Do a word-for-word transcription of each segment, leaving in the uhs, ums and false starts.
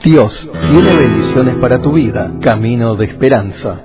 Dios tiene bendiciones para tu vida. Camino de esperanza.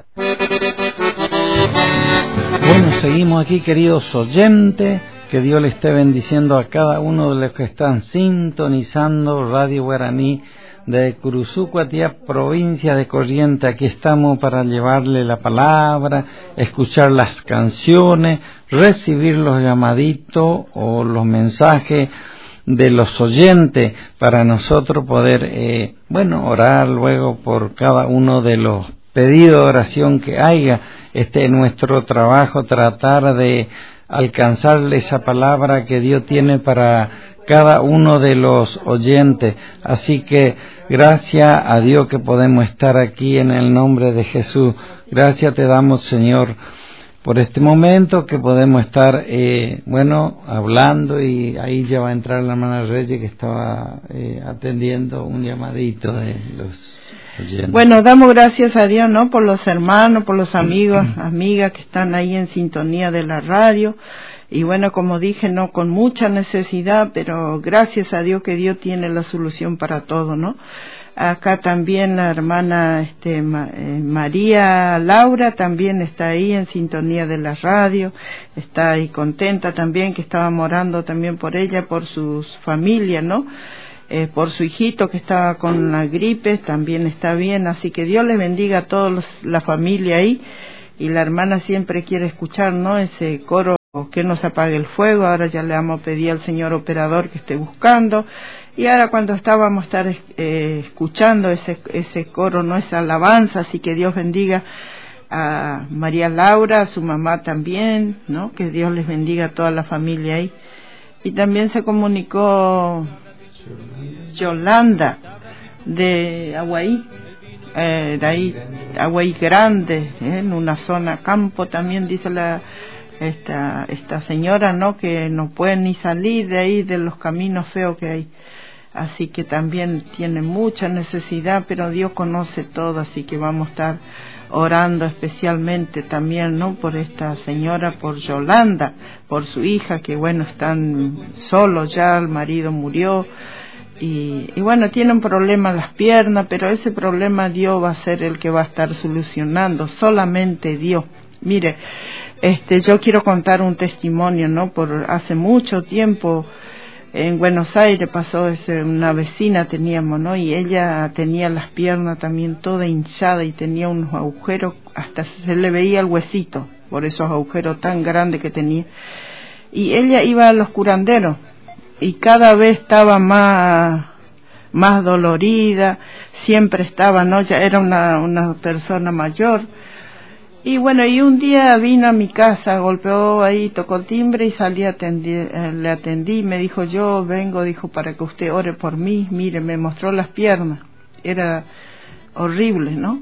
Bueno, seguimos aquí, queridos oyentes. Que Dios le esté bendiciendo a cada uno de los que están sintonizando Radio Guaraní de Curuzucuatía, provincia de Corrientes. Aquí estamos para llevarle la palabra, escuchar las canciones, recibir los llamaditos o los mensajes de los oyentes para nosotros poder, eh, bueno, orar luego por cada uno de los pedidos de oración que haya. Este es nuestro trabajo, tratar de alcanzarle esa palabra que Dios tiene para cada uno de los oyentes. Así que gracias a Dios que podemos estar aquí en el nombre de Jesús. Gracias te damos, Señor, por este momento que podemos estar, eh, bueno, hablando, y ahí ya va a entrar la hermana Reyes que estaba eh, atendiendo un llamadito de los oyentes. Bueno, damos gracias a Dios, ¿no? Por los hermanos, por los amigos, amigas que están ahí en sintonía de la radio. Y bueno, como dije, no con mucha necesidad, pero gracias a Dios que Dios tiene la solución para todo, ¿no? Acá también la hermana este, Ma, eh, María Laura también está ahí en sintonía de la radio, está ahí contenta también, que estábamos orando también por ella, por sus familias, ¿no? Eh, por su hijito que estaba con la gripe, también está bien, así que Dios les bendiga a toda la familia ahí. Y la hermana siempre quiere escuchar, ¿no? Ese coro, que no se apague el fuego. Ahora ya le vamos a pedir al señor operador que esté buscando. Y ahora cuando estábamos a estar eh, escuchando ese ese coro, no, esa alabanza, así que Dios bendiga a María Laura, a su mamá también, ¿no? Que Dios les bendiga a toda la familia ahí. Y también se comunicó Yolanda de Aguaí, eh, de ahí Aguaí Grande, ¿eh? En una zona campo también, dice la esta esta señora, ¿no? Que no puede ni salir de ahí, de los caminos feos que hay. Así que también tiene mucha necesidad, pero Dios conoce todo, así que vamos a estar orando especialmente también, ¿no? Por esta señora, por Yolanda, por su hija, que bueno, están solos ya, el marido murió, y, y bueno, tiene un problema en las piernas, pero ese problema Dios va a ser el que va a estar solucionando, solamente Dios. Mire, este, yo quiero contar un testimonio, ¿no? Por hace mucho tiempo, en Buenos Aires pasó ese, una vecina teníamos, ¿no? Y ella tenía las piernas también toda hinchada y tenía unos agujeros, hasta se le veía el huesito, por esos agujeros tan grandes que tenía. Y ella iba a los curanderos y cada vez estaba más, más dolorida, siempre estaba, ¿no? Ya era una, una persona mayor. Y bueno, y un día vino a mi casa, golpeó ahí, tocó el timbre y salí a atender, eh, le atendí, me dijo, yo vengo, dijo, para que usted ore por mí. Mire, me mostró las piernas, era horrible, ¿no?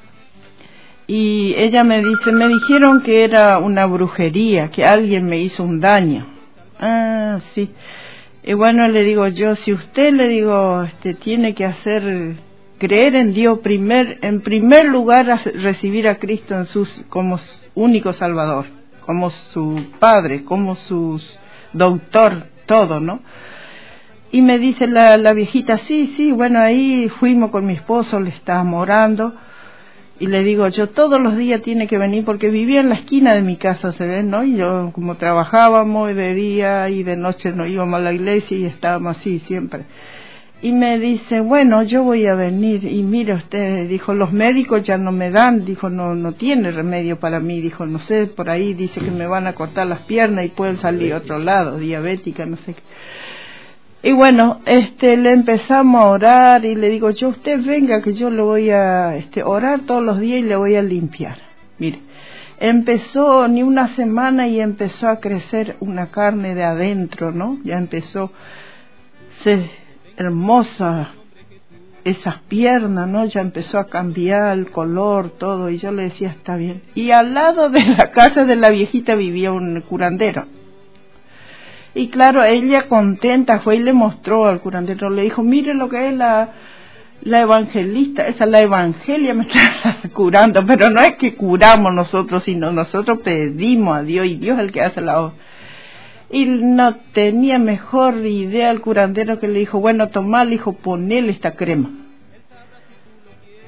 Y ella me dice, me dijeron que era una brujería, que alguien me hizo un daño. Ah, sí. Y bueno, le digo yo, si usted, le digo, este, tiene que hacer, creer en Dios, primer, en primer lugar a recibir a Cristo en sus, como único Salvador, como su Padre, como su doctor, todo, ¿no? Y me dice la, la viejita, sí, sí, bueno, ahí fuimos con mi esposo, le estábamos orando, y le digo, yo todos los días tiene que venir, porque vivía en la esquina de mi casa, ¿se ven, no? Y yo, como trabajábamos de día y de noche nos íbamos a la iglesia y estábamos así siempre. Y me dice, bueno, yo voy a venir. Y mire usted, dijo, los médicos ya no me dan, dijo, no no tiene remedio para mí, dijo, no sé, por ahí dice que me van a cortar las piernas y pueden salir a otro lado, diabética, no sé qué. Y bueno, este, le empezamos a orar y le digo, yo, usted venga que yo le voy a este, orar todos los días y le voy a limpiar. Mire, empezó ni una semana y empezó a crecer una carne de adentro, ¿no? Ya empezó, se... hermosa esas piernas, ¿no? Ya empezó a cambiar el color, todo, y yo le decía, está bien. Y al lado de la casa de la viejita vivía un curandero. Y claro, ella contenta fue y le mostró al curandero, le dijo, mire lo que es la, la evangelista, esa la evangelia me está curando, pero no es que curamos nosotros, sino nosotros pedimos a Dios y Dios es el que hace la obra. Y no tenía mejor idea el curandero que le dijo, bueno, tomá, le dijo, ponele esta crema.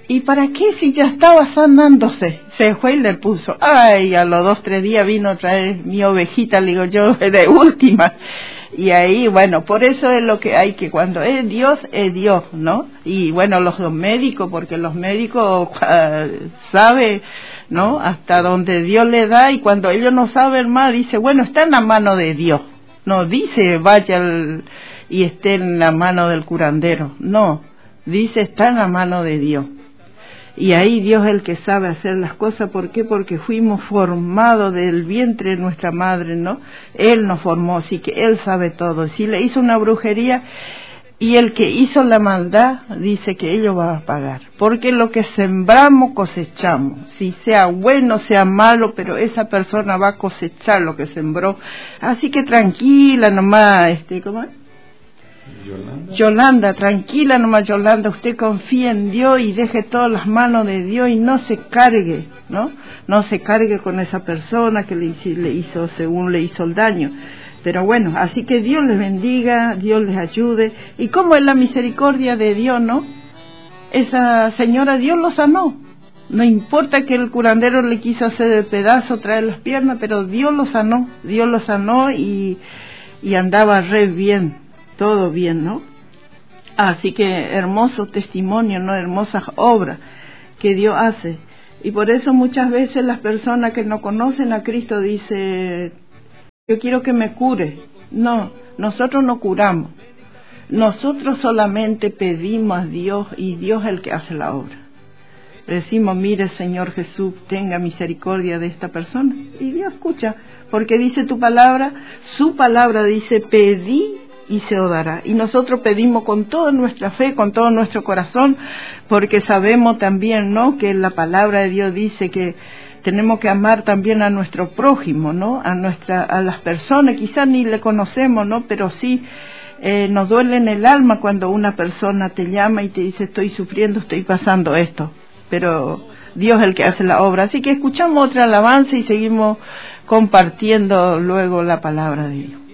¿y para qué si ya estaba sanándose? Se fue y le puso, ay, a los dos, tres días vino a traer mi ovejita, le digo yo, de última. Y ahí, bueno, por eso es lo que hay que, cuando es Dios, es Dios, ¿no? Y bueno, los, los médicos, porque los médicos uh, saben, ¿no? Hasta donde Dios le da, y cuando ellos no saben más, dice, bueno, está en la mano de Dios. No dice, vaya el, y esté en la mano del curandero. No, dice, está en la mano de Dios. Y ahí Dios es el que sabe hacer las cosas. ¿Por qué? Porque fuimos formados del vientre de nuestra madre, ¿no? Él nos formó, así que Él sabe todo. Si le hizo una brujería, y el que hizo la maldad, dice que ello va a pagar. Porque lo que sembramos, cosechamos. Si sea bueno, sea malo, pero esa persona va a cosechar lo que sembró. Así que tranquila nomás, este, ¿cómo es? Yolanda. Yolanda, tranquila nomás, Yolanda, usted confía en Dios y deje todas las manos de Dios y no se cargue, ¿no? No se cargue con esa persona que le, le hizo, según le hizo el daño. Pero bueno, así que Dios les bendiga, Dios les ayude. ¿Y cómo es la misericordia de Dios, no? Esa señora, Dios lo sanó. No importa que el curandero le quiso hacer de pedazo, traer las piernas, pero Dios lo sanó, Dios lo sanó y, y andaba re bien. Todo bien, ¿no? Así que hermoso testimonio, ¿no? Hermosas obras que Dios hace. Y por eso muchas veces las personas que no conocen a Cristo dicen, yo quiero que me cure. No, nosotros no curamos. Nosotros solamente pedimos a Dios y Dios es el que hace la obra. Decimos, mire Señor Jesús, tenga misericordia de esta persona. Y Dios escucha, porque dice tu palabra, su palabra dice, pedí y se os dará. Y nosotros pedimos con toda nuestra fe, con todo nuestro corazón, porque sabemos también, ¿no?, que la palabra de Dios dice que tenemos que amar también a nuestro prójimo, ¿no?, a nuestra, a las personas, quizás ni le conocemos, ¿no?, pero sí eh, nos duele en el alma cuando una persona te llama y te dice, estoy sufriendo, estoy pasando esto, pero Dios es el que hace la obra. Así que escuchamos otra alabanza y seguimos compartiendo luego la palabra de Dios.